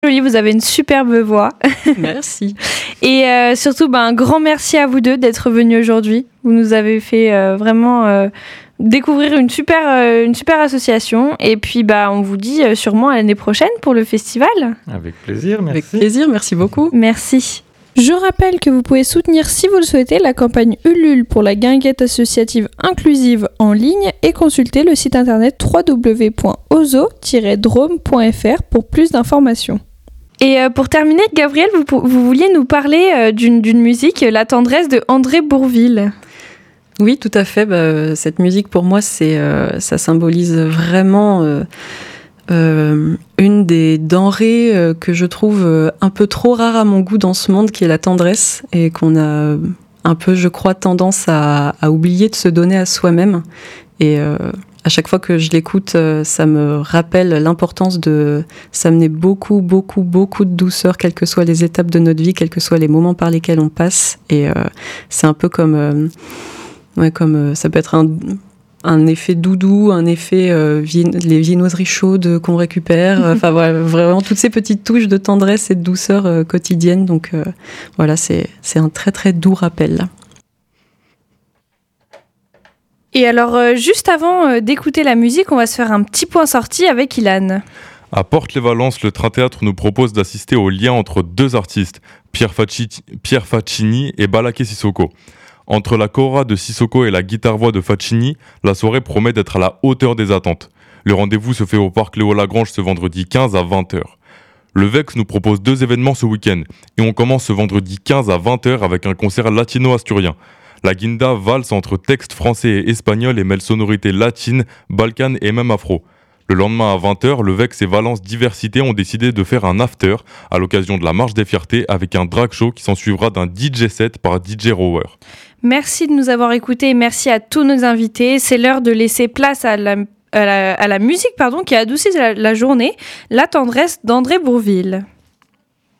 Jolie, vous avez une superbe voix. Merci. Et surtout, un grand merci à vous deux d'être venus aujourd'hui. Vous nous avez fait vraiment découvrir une super association. Et puis, on vous dit sûrement à l'année prochaine pour le festival. Avec plaisir, merci. Avec plaisir, merci beaucoup. Merci. Je rappelle que vous pouvez soutenir, si vous le souhaitez, la campagne Ulule pour la guinguette associative inclusive en ligne et consulter le site internet www.ozo-drôme.fr pour plus d'informations. Et pour terminer, Gabriel, vous vouliez nous parler d'une musique, La tendresse de André Bourvil. Oui, tout à fait. Cette musique, pour moi, ça symbolise vraiment une des denrées que je trouve un peu trop rare à mon goût dans ce monde, qui est la tendresse, et qu'on a un peu, je crois, tendance à oublier de se donner à soi-même. Et à chaque fois que je l'écoute, ça me rappelle l'importance de s'amener beaucoup, beaucoup, beaucoup de douceur, quelles que soient les étapes de notre vie, quels que soient les moments par lesquels on passe. Et c'est un peu comme ça peut être un effet doudou, un effet les viennoiseries chaudes qu'on récupère. Enfin voilà, vraiment toutes ces petites touches de tendresse et de douceur quotidienne. Donc voilà, c'est un très très doux rappel. Et alors, juste avant d'écouter la musique, on va se faire un petit point sortie avec Ilan. À Porte-les-Valences, le Train Théâtre nous propose d'assister au lien entre deux artistes, Pierre Faccini et Balaké Sissoko. Entre la kora de Sissoko et la guitare-voix de Faccini, la soirée promet d'être à la hauteur des attentes. Le rendez-vous se fait au parc Léo-Lagrange ce vendredi 15 à 20h. Le VEX nous propose 2 événements ce week-end, et on commence ce vendredi 15 à 20h avec un concert latino-asturien. La guinda valse entre textes français et espagnol et mêle sonorités latines, balkanes et même afro. Le lendemain à 20h, le VEX et Valence Diversité ont décidé de faire un after à l'occasion de la Marche des Fiertés avec un drag show qui s'ensuivra d'un DJ set par DJ Rower. Merci de nous avoir écoutés et merci à tous nos invités. C'est l'heure de laisser place à la musique qui adoucit la journée, La tendresse d'André Bourvil.